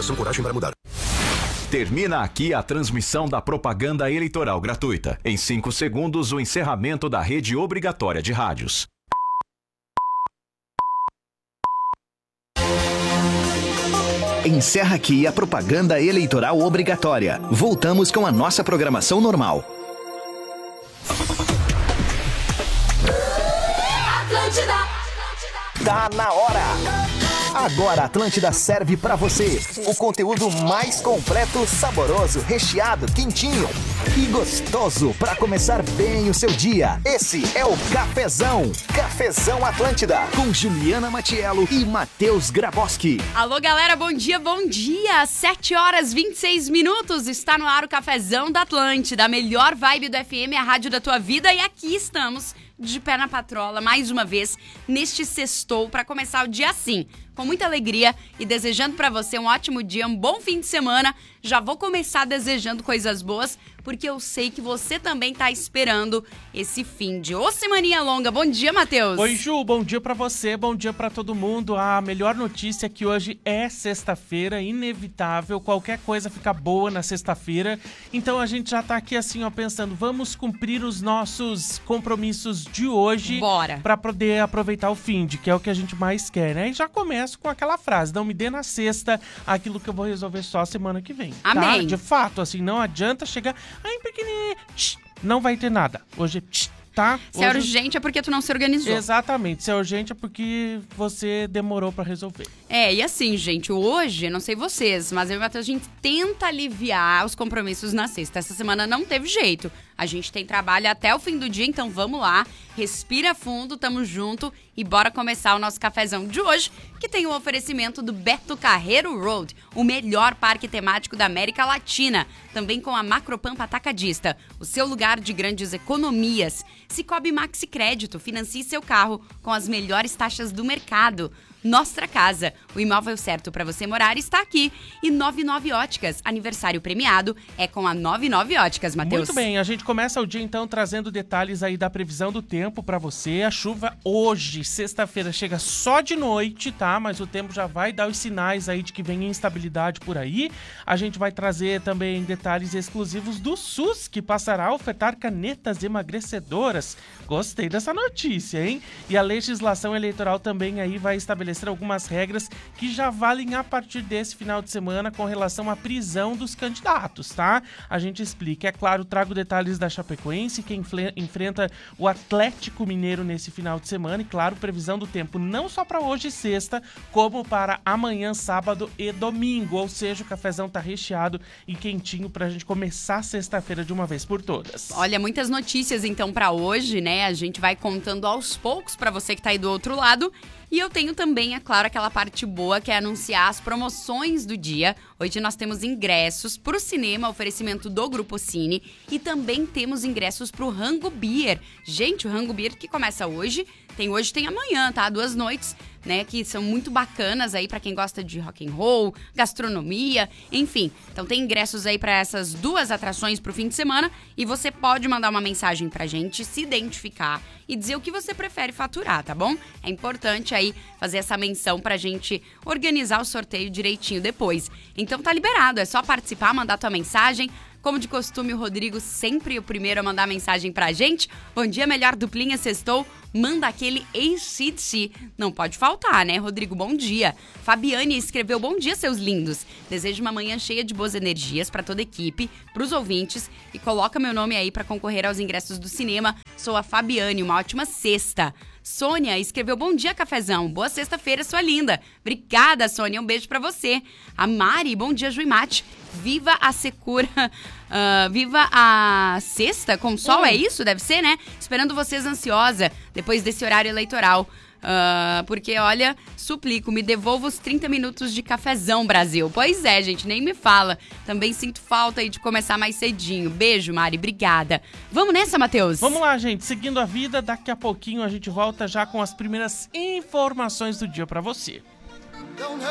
Organização Coragem para Mudar. Termina aqui a transmissão da propaganda eleitoral gratuita. Em 5 segundos, o encerramento da rede obrigatória de rádios. Encerra aqui a propaganda eleitoral obrigatória. Voltamos com a nossa programação normal. Tá na hora! Agora a Atlântida serve pra você o conteúdo mais completo, saboroso, recheado, quentinho e gostoso pra começar bem o seu dia. Esse é o Cafezão. Cafezão Atlântida, com Juliana Matiello e Matheus Graboski. Alô, galera, bom dia, bom dia. 7h26, está no ar o Cafezão da Atlântida, a melhor vibe do FM, a rádio da tua vida, e aqui estamos de pé na patrola, mais uma vez, neste sextou, para começar o dia assim, com muita alegria e desejando para você um ótimo dia, um bom fim de semana. Já vou começar desejando coisas boas, porque eu sei que você também tá esperando esse fim de semaninha longa. Bom dia, Matheus. Oi, Ju, bom dia pra você, bom dia pra todo mundo. A melhor notícia é que hoje é sexta-feira, inevitável, qualquer coisa fica boa na sexta-feira. Então a gente já tá aqui assim, ó, pensando, vamos cumprir os nossos compromissos de hoje. Bora. Pra poder aproveitar o fim de, que é o que a gente mais quer, né? E já começo com aquela frase, não me dê na sexta aquilo que eu vou resolver só semana que vem. Amém. Tá? De fato, assim, não adianta chegar, ai, pequenininho, não vai ter nada. Hoje, tá? Se é urgente é porque tu não se organizou. Exatamente, se é urgente é porque você demorou pra resolver. E assim, gente, hoje, não sei vocês, mas eu e o Matheus, a gente tenta aliviar os compromissos na sexta. Essa semana não teve jeito. A gente tem trabalho até o fim do dia, então vamos lá, respira fundo, tamo junto e bora começar o nosso cafezão de hoje, que tem o oferecimento do Beto Carreiro Road, o melhor parque temático da América Latina, também com a Macropampa Atacadista, o seu lugar de grandes economias. Cicobi Maxi Crédito, financie seu carro com as melhores taxas do mercado. Nostra Casa, o imóvel certo para você morar está aqui. E 99 Óticas, aniversário premiado é com a 99 Óticas, Matheus. Muito bem, a gente começa o dia então trazendo detalhes aí da previsão do tempo para você. A chuva hoje, sexta-feira, chega só de noite, tá? Mas o tempo já vai dar os sinais aí de que vem instabilidade por aí. A gente vai trazer também detalhes exclusivos do SUS, que passará a ofertar canetas emagrecedoras. Gostei dessa notícia, hein? E a legislação eleitoral também aí vai estabelecer algumas regras que já valem a partir desse final de semana com relação à prisão dos candidatos, tá? A gente explica. É claro, trago detalhes da Chapecoense, que enfrenta o Atlético Mineiro nesse final de semana. E claro, previsão do tempo não só para hoje, sexta, como para amanhã, sábado e domingo. Ou seja, o cafezão tá recheado e quentinho pra gente começar sexta-feira de uma vez por todas. Olha, muitas notícias então para hoje, né? A gente vai contando aos poucos para você que tá aí do outro lado. E eu tenho também, é claro, aquela parte boa que é anunciar as promoções do dia. Hoje nós temos ingressos pro cinema, oferecimento do Grupo Cine. E também temos ingressos pro Rango Beer. Gente, o Rango Beer que começa hoje, tem amanhã, tá? 2 noites, né? Que são muito bacanas aí pra quem gosta de rock and roll, gastronomia, enfim. Então tem ingressos aí pra essas 2 atrações pro fim de semana. E você pode mandar uma mensagem pra gente, se identificar e dizer o que você prefere faturar, tá bom? É importante aí fazer essa menção pra gente organizar o sorteio direitinho depois. Então tá liberado, é só participar, mandar tua mensagem. Como de costume, o Rodrigo sempre o primeiro a mandar mensagem pra gente. Bom dia, melhor duplinha, sextou. Manda aquele AC/DC. Não pode faltar, né, Rodrigo? Bom dia. Fabiane escreveu: bom dia, seus lindos. Desejo uma manhã cheia de boas energias pra toda a equipe, pros ouvintes. E coloca meu nome aí pra concorrer aos ingressos do cinema. Sou a Fabiane, uma ótima sexta. Sônia escreveu: bom dia, cafezão. Boa sexta-feira, sua linda. Obrigada, Sônia. Um beijo pra você. A Mari: bom dia, Juimate. Viva a secura. Viva a sexta com sol, é isso? Deve ser, né? Esperando vocês ansiosa depois desse horário eleitoral. Porque, olha, suplico, me devolva os 30 minutos de cafezão, Brasil. Pois é, gente, nem me fala. Também sinto falta aí de começar mais cedinho. Beijo, Mari, obrigada. Vamos nessa, Matheus? Vamos lá, gente, seguindo a vida, daqui a pouquinho a gente volta já com as primeiras informações do dia pra você.